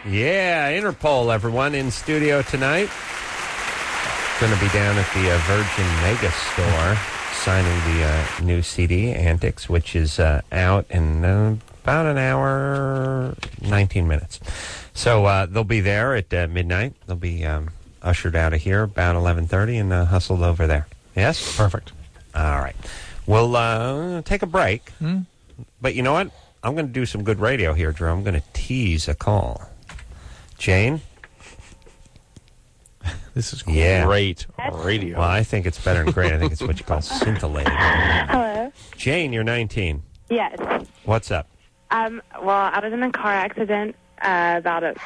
Yeah, Interpol, everyone, in studio tonight. Going to be down at the Virgin Mega Store signing the new CD, Antics, which is out in about an hour, 19 minutes. So they'll be there at midnight. They'll be ushered out of here about 11:30 and hustled over there. Yes? Perfect. All right. We'll take a break. But you know what? I'm going to do some good radio here, Drew. I'm going to tease a call. Jane? This is great radio. Well, I think it's better than great. I think it's what you call scintillating. Hello. Jane, you're 19. Yes. What's up? Well, I was in a car accident about it.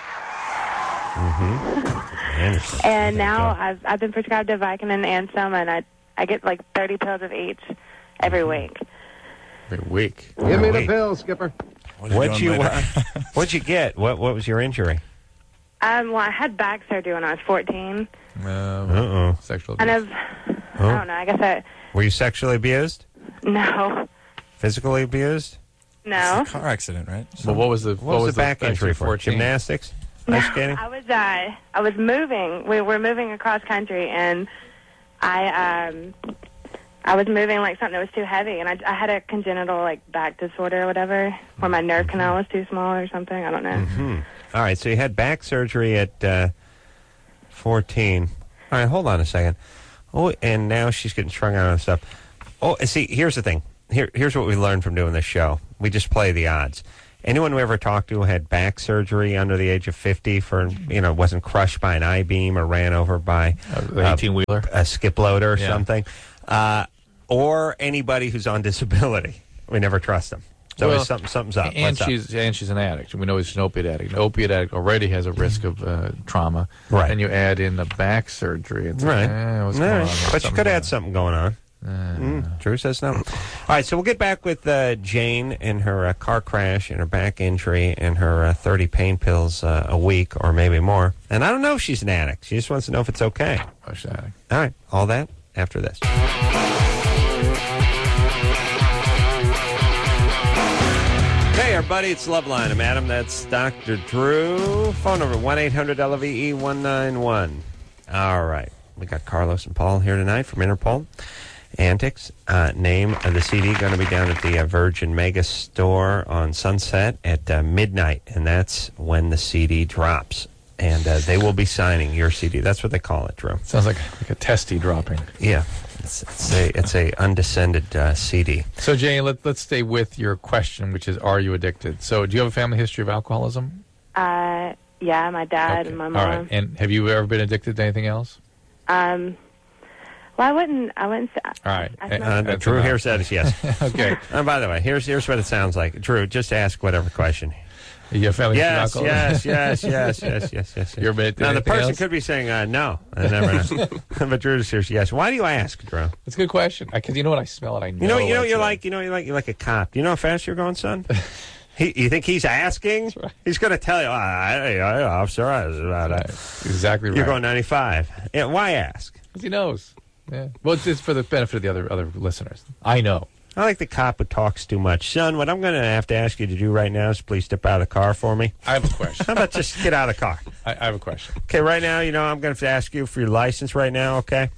And now I've been prescribed a Vicodin and Soma, and I get like 30 pills of each every week. Every week. Give me the pills, Skipper. What'd you get? What was your injury? Well, I had back surgery when I was 14. Sexual abuse. Kind of, I don't know, I guess Were you sexually abused? No. Physically abused? No. It's a car accident, right? Well, what was the back injury for? 14? Gymnastics? No, Ice skating? I was moving. We were moving across country, and I was moving like something that was too heavy, and I had a congenital like back disorder or whatever, where my nerve canal was too small or something. I don't know. All right, so you had back surgery at 14. All right, hold on a second. Oh, and now she's getting strung out on stuff. Oh, see, here's the thing. Here's what we learned from doing this show. We just play the odds. Anyone we ever talked to had back surgery under the age of 50 for, wasn't crushed by an I-beam or ran over by an 18-wheeler, a skip loader or something, or anybody who's on disability. We never trust them. So something's up. And she's an addict. We know she's an opiate addict. An opiate addict already has a risk of trauma. Right. And you add in the back surgery. It's right. Like, what's going on here? But you could add something going on. Drew says no. All right, so we'll get back with Jane and her car crash and her back injury and her 30 pain pills a week or maybe more. And I don't know if she's an addict. She just wants to know if it's okay. Oh, she's an addict. All right, all that after this. Hey, everybody, it's Loveline. I'm Adam. That's Dr. Drew. Phone number 1-800-LOVE-191. All right. We got Carlos and Paul here tonight from Interpol. Antics. Name of the CD going to be down at the Virgin Mega Store on Sunset at midnight, and that's when the CD drops. And they will be signing your CD. That's what they call it, Drew. Sounds like a testy dropping. Yeah. It's a undescended CD. So, Jane, let's stay with your question, which is, are you addicted? So, do you have a family history of alcoholism? Yeah, my dad and my mom. All right. And have you ever been addicted to anything else? Well, I wouldn't say. All right. Drew here says yes. Okay. And by the way, here's what it sounds like. Drew, just ask whatever question. You have family history of alcoholism? Yes. You're admitted to now, the person else? could be saying no. I never know. But Drew says yes. Why do you ask, Drew? That's a good question. Because you know what? I smell it. I know. You're like a cop. You know how fast you're going, son? You think he's asking? Right. He's going to tell you, officer, I was about right. Exactly right. You're going 95. Yeah, why ask? Because he knows. Yeah. Well, it's for the benefit of the other listeners. I know. I like the cop who talks too much. Son, what I'm going to have to ask you to do right now is please step out of the car for me. I have a question. How about just get out of the car? I have a question. Okay, right now, I'm going to have to ask you for your license right now, okay?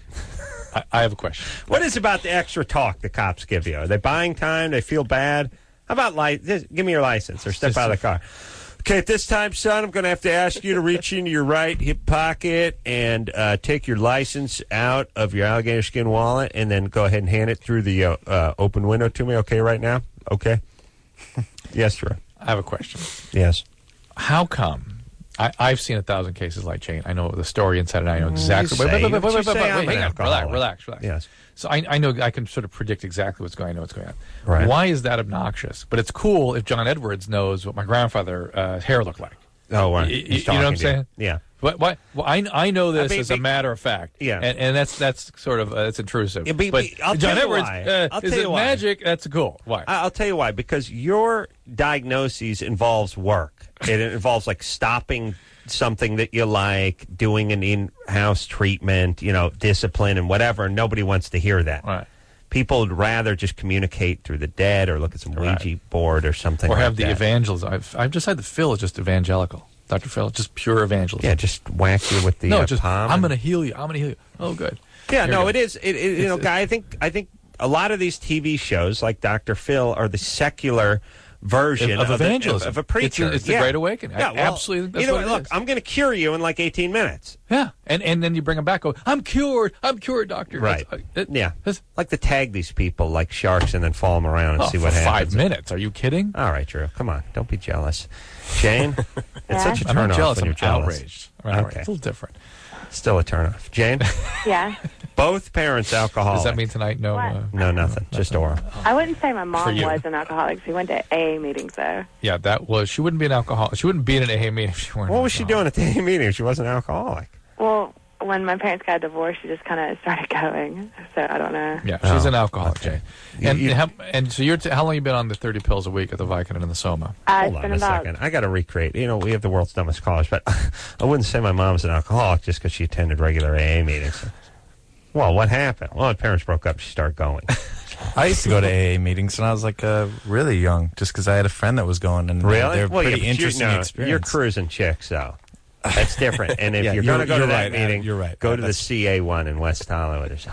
I have a question. What is about the extra talk the cops give you? Are they buying time? They feel bad? How about give me your license or step out of the car? Okay, at this time, son, I'm going to have to ask you to reach into your right hip pocket and take your license out of your alligator skin wallet and then go ahead and hand it through the open window to me, okay, right now? Okay? Yes, Drew. I have a question. Yes. How come? I've seen 1,000 cases like Jane. I know the story inside and I know exactly. Wait, hang on. Relax. Yes. So I know I can sort of predict exactly what's going on. I know what's going on. Right. Why is that obnoxious? But it's cool if John Edwards knows what my grandfather's hair looked like. Oh, right. You know what I'm saying? Yeah. But why? Well, I know this as a matter of fact. Yeah. And that's sort of it's intrusive. Yeah, but I'll John tell you Edwards, why. I'll is tell it you why. magic? That's cool. Why? I'll tell you why. Because your diagnosis involves work. It involves like stopping something that you like, doing an in-house treatment, discipline and whatever. And nobody wants to hear that. Right. People would rather just communicate through the dead or look at some Ouija board or something or like have the that. evangelism. I've decided that Phil is just evangelical. Dr. Phil? Just pure evangelism. Yeah, just whack you with the just palm. I'm going to heal you. I'm going to heal you. Oh, good. Yeah, Here no, we it go. is. You know, Guy, I think a lot of these TV shows, like Dr. Phil, are the secular version of evangelism. of a preacher. It's the Great Awakening. Yeah, well, absolutely. That's either what way, it look, is. I'm going to cure you in like 18 minutes. Yeah, and then you bring them back. Go, I'm cured, doctor. Right. Yeah. Like to tag these people like sharks and then follow them around and see what for happens. 5 minutes. Are you kidding? All right, Drew. Come on. Don't be jealous. Jane, it's such a I'm turn not off jealous. when I'm you're jealous. outraged. Right. Okay. It's a little different. Still a turn off. Jane, Yeah. both parents alcoholic. Does that mean tonight? No. What? No, nothing. Just oral. I wouldn't say my mom you. was an alcoholic. She went to AA meetings, though. Yeah, that was. She wouldn't be an alcoholic. She wouldn't be in an AA meeting if she weren't. What an was she alcoholic. doing at the AA meeting if she wasn't alcoholic? Well, when my parents got divorced, she just kind of started going. So I don't know. Yeah, she's Oh, an alcoholic, okay. Jane. You- And so you're how long you been on the 30 pills a week at the Vicodin and the Soma? Hold It's on been a about second. I got to recreate. You know, we have the world's dumbest callers, but I wouldn't say my mom's an alcoholic just because she attended regular AA meetings. Well, what happened? Well, her parents broke up. She started going. I used to go to AA meetings when I was like really young, just because I had a friend that was going, and Really? they're Well, pretty but interesting you're experience. cruising chicks, though. That's different. And if Yeah, you're going to go to you're that right, Adam, meeting, you're right. go to the That's- CA one in West Hollywood. There's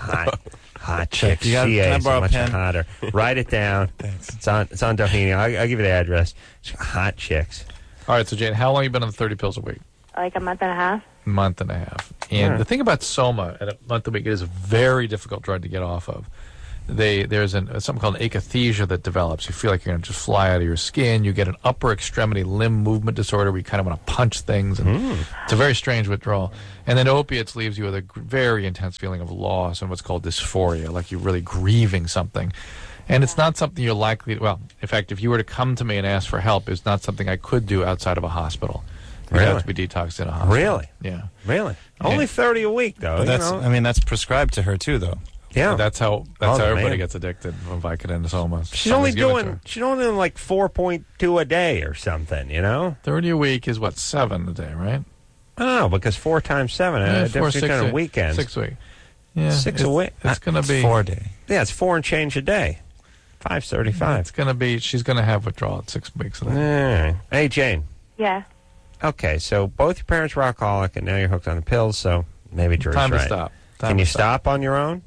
hot chicks. You got- CA can I is so borrow a much pen? hotter. Write it down. Thanks. It's on Doheny. I'll give you the address. It's hot chicks. All right, so Jane, how long you been on the 30 pills a week? like a month and a half. Month and a half. And Yeah. the thing about Soma at a month a week, it is a very difficult drug to get off of. There's something called an akathisia that develops. You feel like you're going to just fly out of your skin. You get an upper extremity limb movement disorder where you kind of want to punch things. And it's a very strange withdrawal. And then opiates leaves you with a very intense feeling of loss and what's called dysphoria, like you're really grieving something. And it's not something you're likely to, well, in fact, if you were to come to me and ask for help, it's not something I could do outside of a hospital. You'd Really? have to be detoxed in a hospital. Really? Yeah. Really? Only 30 a week, though. But you that's, know? I mean, that's prescribed to her too, though. Yeah. That's how Oh, everybody man. gets addicted from Vicodin and Soma. She's only Somebody's given it to doing her. she's only doing like 4.2 a day or something, you know? 30 a week is what, 7 a day, right? Oh, because 4 times 7, Yeah, different kind of weekends. 6 a week. Yeah, 6 a week. It's going to It's be 4 day. Yeah, it's 4 and change a day. 535. It's going to be. She's going to have withdrawal at 6 weeks of that. Yeah. Hey, Jane. Yeah. Okay, so both your parents were alcoholic, and now you're hooked on the pills. So maybe Drew's Time right. to stop. Can you stop on your own?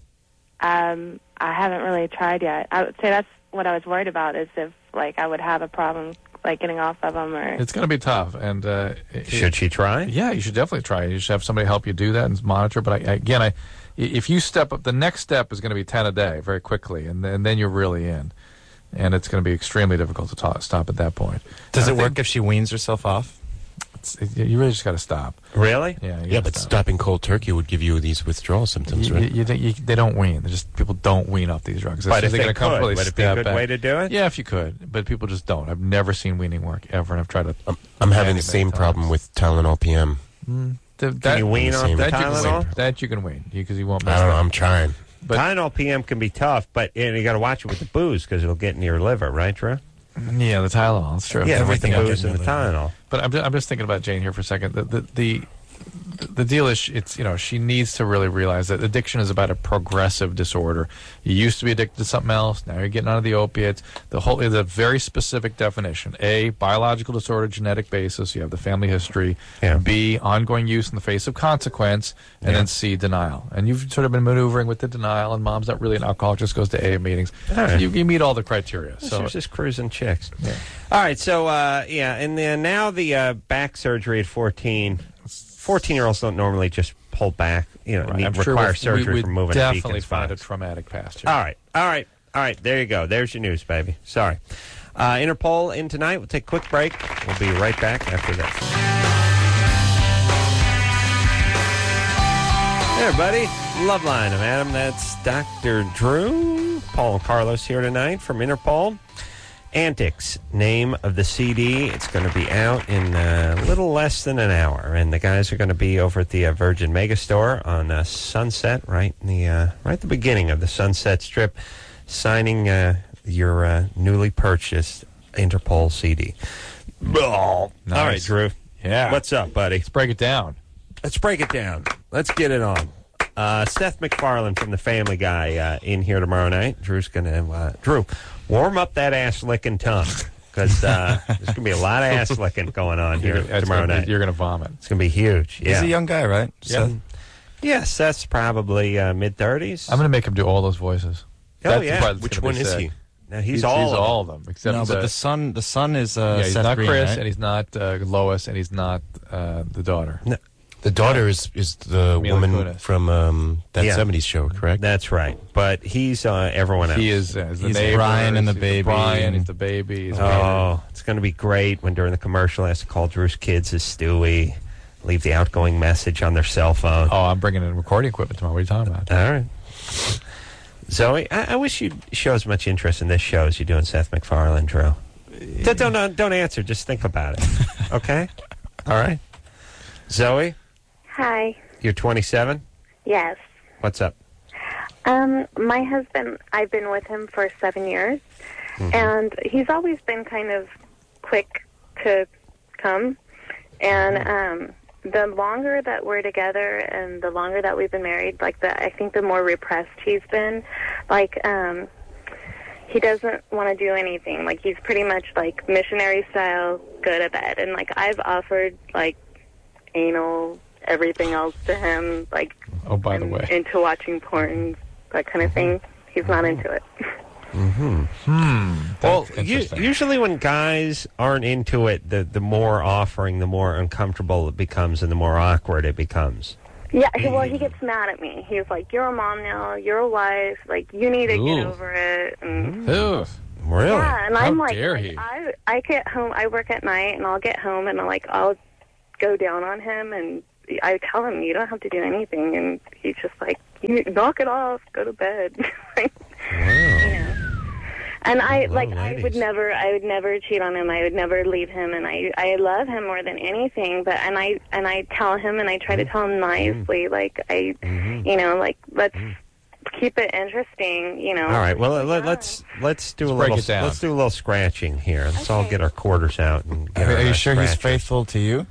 I haven't really tried yet. I would say that's what I was worried about, is if like I would have a problem like getting off of them, or It's going to be tough, and Should she try? Yeah, you should definitely try it. You should have somebody help you do that and monitor. But if you step up, the next step is going to be 10 a day very quickly, and then you're really in, and it's going to be extremely difficult to stop at that point. Does And it I work think if she weans herself off? you really just got to stop. Really? Yeah, you Yeah, gotta but stop. stopping cold turkey would give you these withdrawal symptoms, right? They don't wean. They're just people don't wean off these drugs. But if They're they gonna come could, really would it be a step good back. way to do it? Yeah, if you could, but people just don't. I've never seen weaning work ever, and I've tried to. I'm having many, the same many problem times. with Tylenol PM. Can you wean the off same- the that you can Tylenol? wean. That you can wean because you won't. I Mess don't know. up. I'm trying. But- Tylenol PM can be tough, but you got to watch it with the booze because it'll get into your liver, right, Drew? Yeah, the Tylenol. That's true. Yeah, with everything the will booze get and the into your liver. Tylenol. But I'm just thinking about Jane here for a second. The deal is, it's she needs to really realize that addiction is about a progressive disorder. You used to be addicted to something else. Now you're getting out of the opiates. The whole is a very specific definition. A, biological disorder, genetic basis. You have the family history. Yeah. B, ongoing use in the face of consequence. And Yeah. then C, denial. And you've sort of been maneuvering with the denial. And mom's not really an alcoholic; just goes to AA meetings. All right. You meet all the criteria. So She's just cruising chicks. Yeah. All right, so, and then now the back surgery at 14. 14-year-olds don't normally just pull back, right, I'm require sure surgery we for would moving a definitely beacon's find a spines. traumatic past here. All right. There you go. There's your news, baby. Sorry. Interpol in tonight. We'll take a quick break. We'll be right back after this. Hey, everybody. Loveline. I'm Adam. That's Dr. Drew. Paul and Carlos here tonight from Interpol. Antics, name of the CD. It's going to be out in a little less than an hour, and the guys are going to be over at the Virgin Megastore on Sunset, right at the beginning of the Sunset Strip, signing your newly purchased Interpol CD. All right, Nice. Drew. Yeah. What's up, buddy? Let's break it down. Let's break it down. Let's get it on. Seth MacFarlane from The Family Guy in here tomorrow night. Drew's going to... Drew, warm up that ass-licking tongue, because there's going to be a lot of ass licking going on here tomorrow night. You're going to vomit. It's going to be huge. Yeah. He's a young guy, right? Yeah. Yes, that's probably mid-30s. I'm going to make him do all those voices. Oh, That's the yeah. part that's Which gonna one be is sick. he? Now, He's all all of them. Except No, but the son is he's Seth not Green, Chris, right? and he's not Lois, and he's not the daughter. No, The daughter is the Mila woman Kunis. from that Yeah. 70s show, correct? that's right. But he's everyone else. He is the He's neighbor, Brian and the he's baby. Brian, he's the baby. He's Oh, it's going to be great when during the commercial I have to call Drew's kids as Stewie, leave the outgoing message on their cell phone. Oh, I'm bringing in recording equipment tomorrow. What are you talking about? All right. Zoe, I wish you'd show as much interest in this show as you do in Seth MacFarlane, Drew. Don't answer. Just think about it. Okay? All right. Zoe, Hi. you're 27? Yes. What's up? My husband, I've been with him for 7 years, and he's always been kind of quick to come. And the longer that we're together and the longer that we've been married, I think the more repressed he's been. He doesn't want to do anything. Like, he's pretty much like missionary style, go to bed. And I've offered anal, everything else to him, Oh, by the way. into watching porn, that kind of thing. He's not into it. Well, That's interesting. usually when guys aren't into it, the more offering, the more uncomfortable it becomes and the more awkward it becomes. Yeah, well, he gets mad at me. He's like, "You're a mom now. You're a wife. You need to get Ooh. over it." And Ugh. Really? yeah, and How I'm like, dare he? I get home. I work at night, and I'll get home, and I'll go down on him, and I tell him, "You don't have to do anything," and he's just like, "You knock it off. Go to bed." Wow. And I Hello, I would ladies. never cheat on him. I would never leave him, and I love him more than anything. But and I tell him, and I try to tell him nicely, let's keep it interesting, All right. Well, let's do break a it down. little scratching here. Let's all get our quarters out and get Are our you sure he's scratches. faithful to you?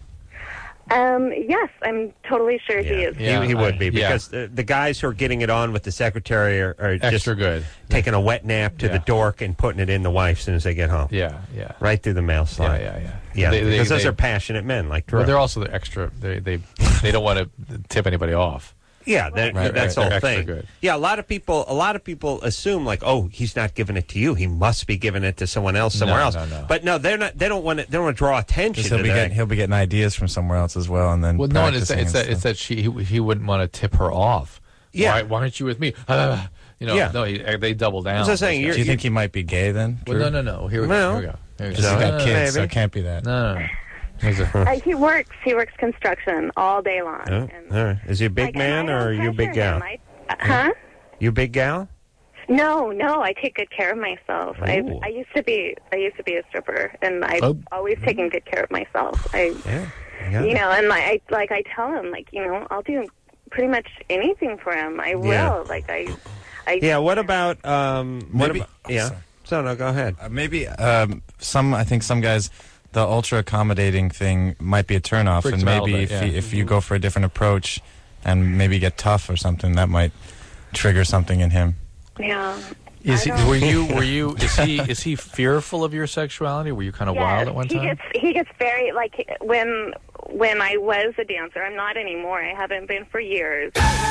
Yes, I'm totally sure he is. Yeah. he would be yeah. because the guys who are getting it on with the secretary are just Extra good. taking a wet nap to the Yeah. dork and putting it in the wife as soon as they get home. Yeah, yeah. Right through the mail slot. Yeah. Because those are passionate men like Drew. Well, they're also the extra. They don't want to tip anybody off. Yeah, Right, that's the they're whole extra thing. good. Yeah, a lot of people assume oh, he's not giving it to you. He must be giving it to someone else somewhere else. No. But no, they're not. They don't want to draw attention Because to that. he'll be getting ideas from somewhere else as well, and then Well, no, it's practicing and that stuff. he wouldn't want to tip her off. Yeah. Why aren't you with me? Yeah. No, they double down. As I was saying, Those Do you think he might be gay then? guys. Well, Drew? no. Here we Well, go. Here we Because go. he's got kids, so maybe. it can't be that. No. He's a- He works construction all day long. Oh, and, all right. Is he a big man or are you a big gal? Huh? You a big gal? No, I take good care of myself. Ooh. I used to be a stripper, and I've Oh. always taken good care of myself. Yeah. And I tell him, I'll do pretty much anything for him. I will. Yeah. Yeah. What about Maybe- Yeah. sorry. So no, go ahead. Maybe I think some guys, the ultra accommodating thing might be a turnoff, Freaks and them out a maybe bit, if you go for a different approach and maybe get tough or something, that might trigger something in him. Yeah. Is he? I don't- Were you? Is he fearful of your sexuality? Were you kind of wild at one time? He gets very when I was a dancer. I'm not anymore. I haven't been for years.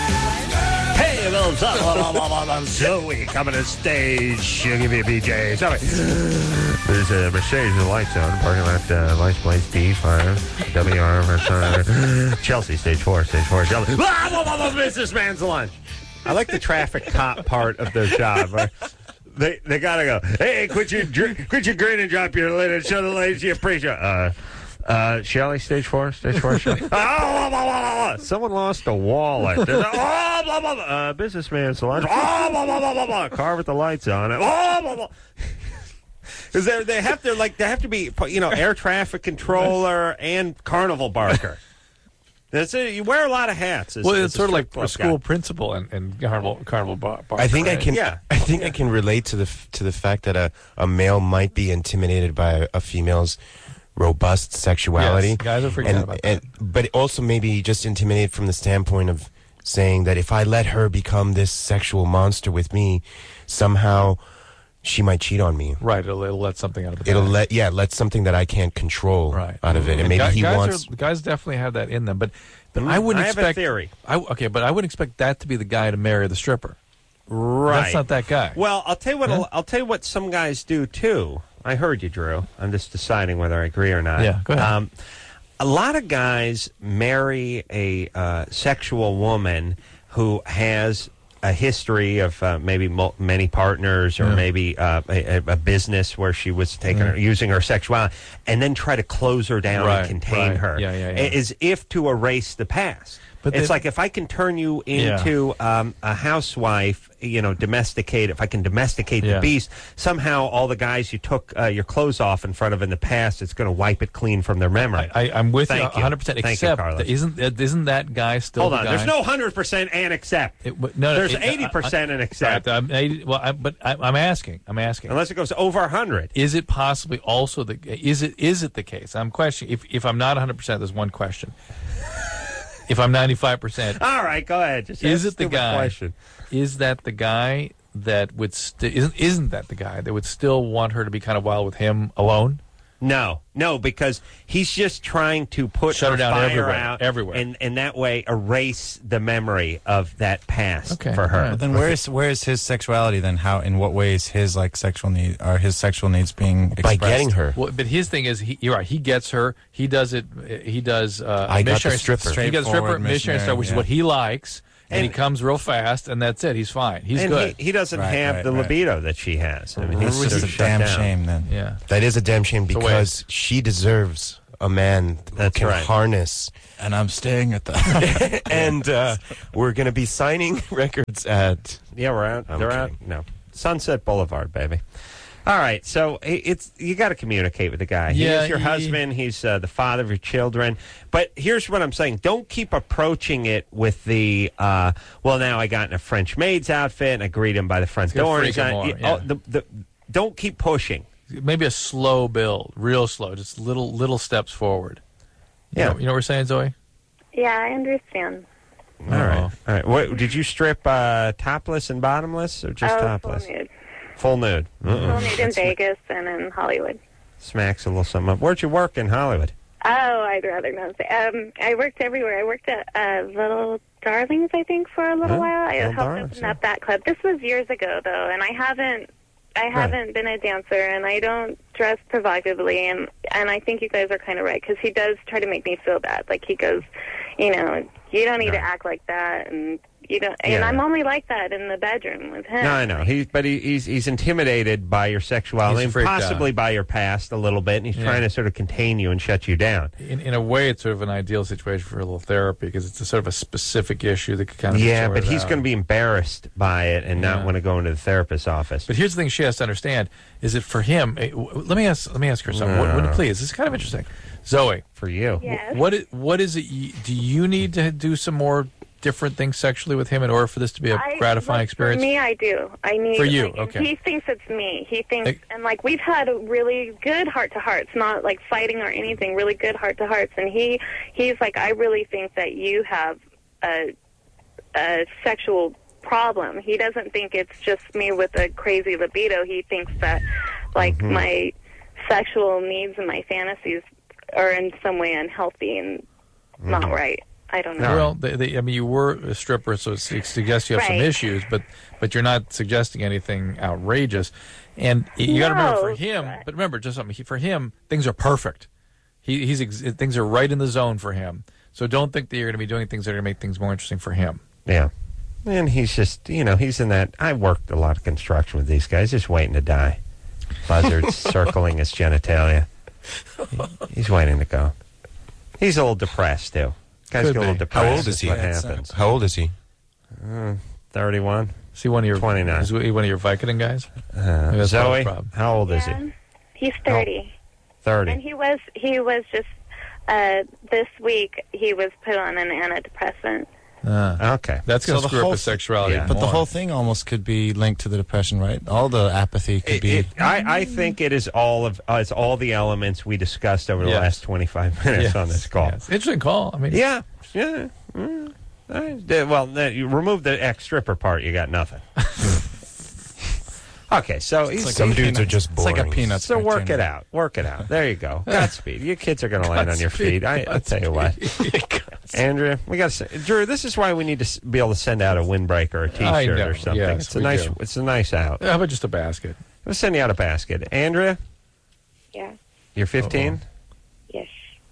Hey, well, Zoe coming to stage. She'll give you a BJ. Sorry. There's a Mercedes with lights on. Parking lot, Vice Place D5. WR. Chelsea, stage 4. Chelsea. Businessman's lunch. I like the traffic cop part of their job. Right? They gotta go. Hey, quit your grin and drop your lid and show the ladies you appreciate. Shelley, stage 4, Shelley. Someone lost a wallet. Businessman's lunch. Car with the lights on it. Because they have to be, air traffic controller and carnival barker. That's it. You wear a lot of hats. Well, it's sort of like a a school principal and carnival bar. I think I can. Yeah. I think I can relate to the fact that a male might be intimidated by a female's robust sexuality. Yes, guys are freaking out about that. But also maybe just intimidated from the standpoint of saying that if I let her become this sexual monster with me, somehow she might cheat on me. Right, it'll let something out of the It'll bag. let something that I can't control Right. out of it, and maybe guys, he wants. guys definitely have that in them, but I wouldn't I have expect a theory. But I wouldn't expect that to be the guy to marry the stripper. Right. That's not that guy. Well, I'll tell you what. Yeah. I'll tell you what some guys do too. I heard you, Drew. I'm just deciding whether I agree or not. Yeah, go ahead. A lot of guys marry a sexual woman who has a history of maybe many partners, or maybe a business where she was using her sexuality, and then try to close her down and contain her, as if to erase the past. But it's like, if I can turn you into a housewife, domesticate. If I can domesticate the beast, somehow all the guys you took your clothes off in front of in the past, it's going to wipe it clean from their memory. I'm with you Thank you. 100%. Thank you, Except, Carlos. isn't that guy still? Hold the on. guy? There's no 100% and accept. There's 80% and accept. But I'm asking. Unless it goes over 100. Is it possibly also is it the case? I'm questioning. If I'm not 100%, there's one question. If I'm 95%, all right, go ahead. Just is ask a it the stupid guy? question. Is that the guy that would isn't that the guy that would still want her to be kind of wild with him alone? No, because he's just trying to Shut her down fire out everywhere. and that way erase the memory of that past for her. But then where is his sexuality then? How, in what ways his sexual needs being expressed? By getting her. Well, but his thing is, you're right. He gets her. He does it. He does. I got the stripper. He gets a stripper, missionary star, which is what he likes, and he comes real fast, and that's it. He's fine. He's and good. He doesn't have the libido that she has. I mean, It's he's just a damn shame then. Yeah. That is a damn shame, because she deserves a man who can harness. And I'm staying at that. And we're going to be signing records at... Yeah, we're out. They're out. No. Sunset Boulevard, baby. All right, so you got to communicate with the guy. Yeah, He's your husband. He's the father of your children. But here's what I'm saying. Don't keep approaching it with the, well, now I got in a French maid's outfit, and I greet him by the front door. Don't keep pushing. Maybe a slow build, real slow, just little steps forward. Yeah. You know what we're saying, Zoe? Yeah, I understand. All right. What, did you strip topless and bottomless, or just topless? Full nude. Full nude. Full nude in Vegas and in Hollywood. Smacks a little something up. Where'd you work in Hollywood? Oh, I'd rather not say. I worked everywhere. I worked at Little Darlings, I think, for a little while. I helped open up that club. This was years ago, though, and I haven't been a dancer, and I don't dress provocatively, and I think you guys are kind of right, because he does try to make me feel bad. Like, he goes, you don't need to act like that, and you don't. And I'm only like that in the bedroom with him. No, I know. He's intimidated by your sexuality, and possibly by your past a little bit, and he's trying to sort of contain you and shut you down. In a way, it's sort of an ideal situation for a little therapy, because it's a sort of a specific issue that could kind of be sorted but he's out. going to be embarrassed by it and not want to go into the therapist's office. But here's the thing she has to understand: is that for him? Let me ask her something. Please, this is kind of interesting. Zoe, for you, yes. What is it? Do you need to do some more different things sexually with him in order for this to be a gratifying experience? For me, I do. I need. For you, like, okay. He thinks it's me. He thinks, and like we've had a really good heart-to-hearts, not like fighting or anything. Really good heart-to-hearts, and he's like, I really think that you have a sexual problem. He doesn't think it's just me with a crazy libido. He thinks that like my sexual needs and my fantasies are in some way unhealthy and not right. I don't know. Well, I mean, you were a stripper, so it suggests you have some issues, but you're not suggesting anything outrageous. And you got to remember, for him, but remember, just something, for him, things are perfect. Things are right in the zone for him. So don't think that you're going to be doing things that are going to make things more interesting for him. Yeah. And he's just, he's in that. I worked a lot of construction with these guys, just waiting to die. Buzzards circling his genitalia. He's waiting to go. He's a little depressed, too. Guy's a little depressed. How old is he? What happens? How old is he? 31. Is he one of your 29? Is he one of your Vicodin guys? Zoe, how old is he? He's 30. 30. And he was just this week he was put on an antidepressant. Okay. That's going to screw up his sexuality. But the whole thing almost could be linked to the depression, right? All the apathy could be. I think it is it's all the elements we discussed over the last 25 minutes on this call. Yes. Interesting call. I mean, yeah. Well, you remove the ex-stripper part, you got nothing. Okay, so he's Some dudes are just It's like a boring. peanut. So work it out. Work it out. There you go. Godspeed. Your kids are going to land on your feet. I'll tell you what. Andrea, we got to. Drew, this is why we need to be able to send out a windbreaker or a T-shirt I know. or something. Yes, it's a we nice. do. It's a nice out. How about just a basket? We'll send you out a basket. Andrea, Yeah. you're 15. Yes.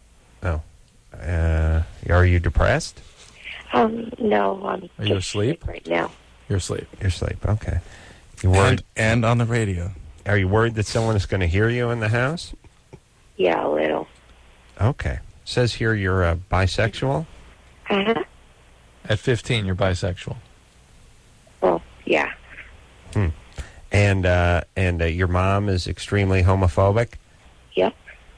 Are you depressed? No, I'm Are you just asleep? sick right now. You're asleep. You're asleep. Okay. You worried? And on the radio. Are you worried that someone is going to hear you in the house? Yeah, a little. Okay. Says here you're bisexual. Uh-huh. At 15, you're bisexual. Well, yeah. And your mom is extremely homophobic. Yep.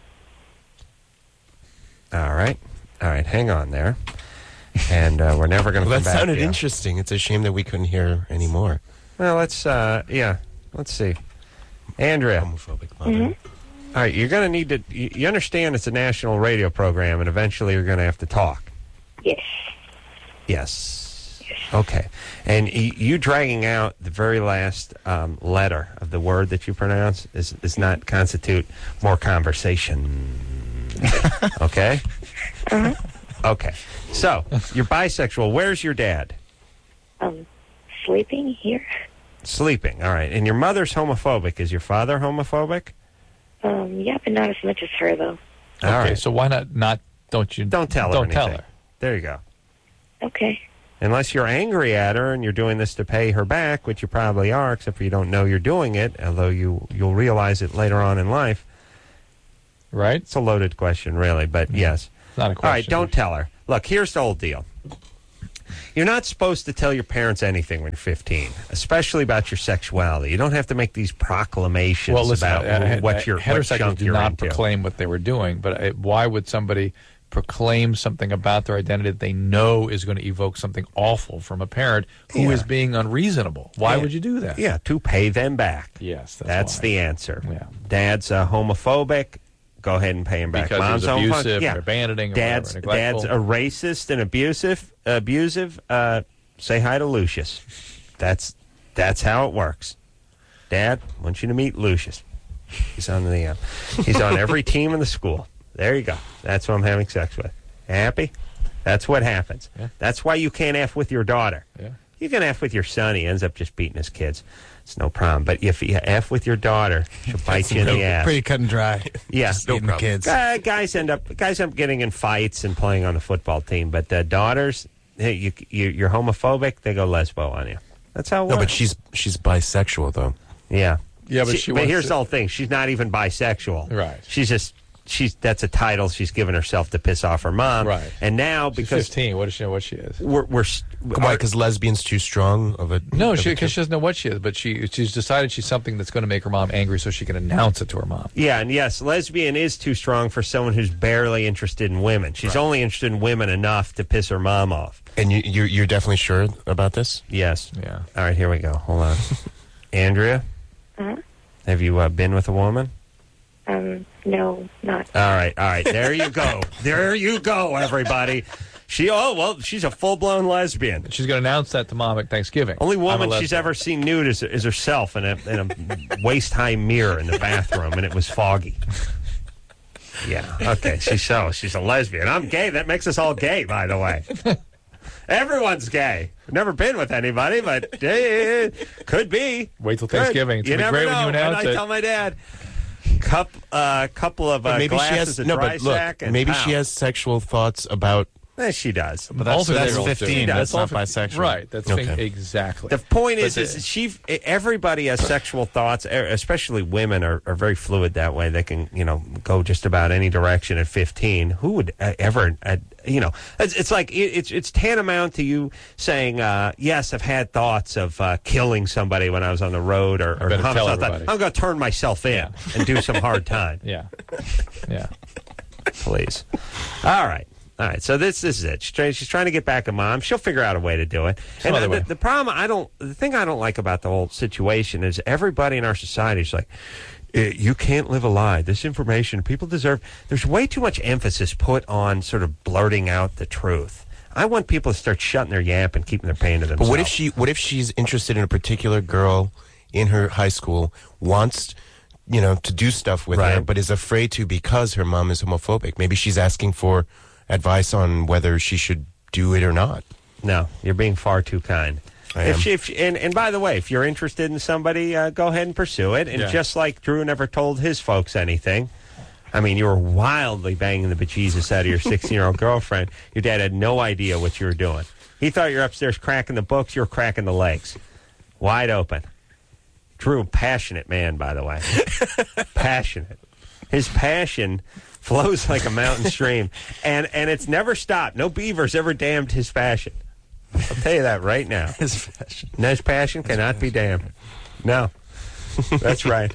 All right. Hang on there. And we're never going to Well, come that back sounded to you. interesting. It's a shame that we couldn't hear any more. Well, let's see. Andrea. Homophobic mother. All right, you're going to need to. You understand it's a national radio program, and eventually you're going to have to talk. Yes. Yes. Okay. And you dragging out the very last letter of the word that you pronounce is not constitute more conversation. Okay? Okay. So, you're bisexual. Where's your dad? Sleeping here? Sleeping. All right. And your mother's homophobic. Is your father homophobic? Yeah, but not as much as her, though. All Okay, right. so why not? Don't tell her. Don't anything. tell her. There you go. Okay. Unless you're angry at her and you're doing this to pay her back, which you probably are, except for you don't know you're doing it, although you'll realize it later on in life. Right? It's a loaded question, really, but yes. It's not a question. All right, don't tell her. Look, here's the whole deal. You're not supposed to tell your parents anything when you're 15, especially about your sexuality. You don't have to make these proclamations Well, listen, about what heterosexuals junk do you're not into. proclaim what they were doing, but why would somebody proclaim something about their identity that they know is going to evoke something awful from a parent who is being unreasonable? Why would you do that? Yeah, to pay them back. Yes, That's why. the answer. Yeah. Dad's homophobic. Go ahead and pay him back. Because Mom's he was homophobic. abusive, Yeah. or abandoning, or Dad's whatever, neglectful. a racist and abusive. Say hi to Lucius. That's how it works. Dad, I want you to meet Lucius. He's on he's on every team in the school. There you go. That's who I'm having sex with. Happy? That's what happens. Yeah. That's why you can't F with your daughter. Yeah. You can F with your son. He ends up just beating his kids. It's no problem. But if you F with your daughter, she'll bite you in the ass. Pretty cut and dry. Yeah, Just beating the kids. Guys end up getting in fights and playing on the football team, but daughters, hey, you're homophobic, they go lesbo on you. That's how it No, works. but she's bisexual though. Yeah, Yeah, but she wants here's to- the whole thing: she's not even bisexual. Right. She's that's a title she's given herself to piss off her mom. Right. And now She's because 15. What does she know what she is? we're Why? Because lesbian's too strong of a. No, of a because she doesn't know what she is, but she's decided she's something that's going to make her mom angry so she can announce it to her mom. yeah, and yes, lesbian is too strong for someone who's barely interested in women. She's only interested in women enough to piss her mom off. And you're definitely sure about this? Yes. Yeah. All right, here we go. Hold on. Andrea? Have you been with a woman? No, not. All right. There you go. There you go, everybody. She's a full-blown lesbian. She's going to announce that to mom at Thanksgiving. Only woman I'm a she's lesbian. ever seen nude is herself in a waist-high mirror in the bathroom, and it was foggy. Yeah. Okay. She's a lesbian. I'm gay. That makes us all gay, by the way. Everyone's gay. Never been with anybody, but could be. Wait till Could. Thanksgiving. It's You going to never be great know. when you announce I it. tell my dad, couple of Maybe she glasses has of no, dry but look, sack, and maybe pow. she has sexual thoughts about. She does. But that's, Also, that's they will 15. do. That's not all- bisexual. Right. That's Okay. exactly. The point But is everybody has sexual thoughts, especially women are very fluid that way. They can, go just about any direction at 15. Who would ever, it's like, it's tantamount to you saying, yes, I've had thoughts of killing somebody when I was on the road or better tell homicide. everybody. I'm going to turn myself in and do some hard time. Yeah. Yeah. Please. All right. So this is it. She's trying to get back at mom. She'll figure out a way to do it. Some other way. The problem the thing I don't like about the whole situation is everybody in our society is like, you can't live a lie. This information people deserve. There's way too much emphasis put on sort of blurting out the truth. I want people to start shutting their yap and keeping their pain to themselves. But what if she's interested in a particular girl in her high school wants, to do stuff with her, Right. but is afraid to because her mom is homophobic. Maybe she's asking for advice on whether she should do it or not. No, you're being far too kind. I am. And by the way, if you're interested in somebody, go ahead and pursue it. And Yeah. just like Drew never told his folks anything, I mean, you were wildly banging the bejesus out of your 16-year-old girlfriend. Your dad had no idea what you were doing. He thought you were upstairs cracking the books. You were cracking the legs. Wide open. Drew, passionate man, by the way. Passionate. His passion flows like a mountain stream. And it's never stopped. No beaver's ever dammed his passion. I'll tell you that right now. His fashion. His passion cannot be damned. No. That's right.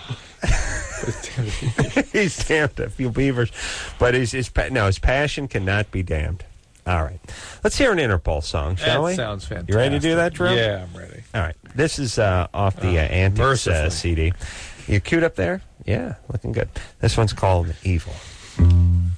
He's damned a few beavers. But his passion cannot be damned. All right. Let's hear an Interpol song, shall we? That sounds fantastic. You ready to do that, Drew? Yeah, I'm ready. All right. This is off the Antics mercifully. CD. You queued up there? Yeah, looking good. This one's called Evil.